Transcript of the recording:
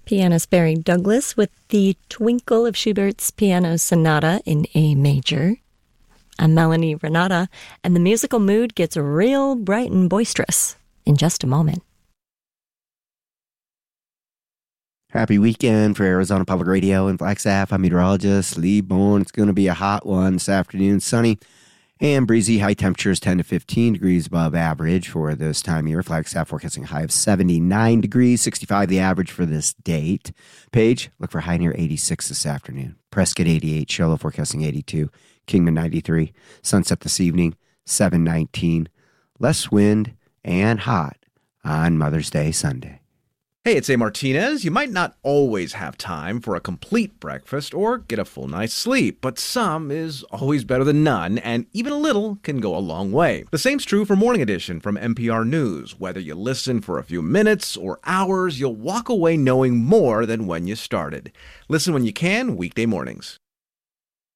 Pianist Barry Douglas with the Twinkle of Schubert's Piano Sonata in A major. I'm Melanie Renata, and the musical mood gets real bright and boisterous in just a moment. Happy weekend for Arizona Public Radio and Flagstaff. I'm meteorologist Lee Bourne. It's going to be a hot one this afternoon, sunny and breezy. High temperatures 10 to 15 degrees above average for this time of year. Flagstaff forecasting a high of 79 degrees, 65 the average for this date. Page, look for high near 86 this afternoon. Prescott 88, Show forecasting 82, Kingman 93. Sunset this evening, 7:19. Less wind and hot on Mother's Day Sunday. Hey, it's A. Martinez. You might not always have time for a complete breakfast or get a full night's sleep, but some is always better than none, and even a little can go a long way. The same's true for Morning Edition from NPR News. Whether you listen for a few minutes or hours, you'll walk away knowing more than when you started. Listen when you can, weekday mornings.